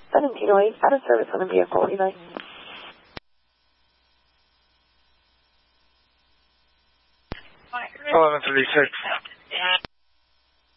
1708, out of service on the vehicle. Eli. 1136.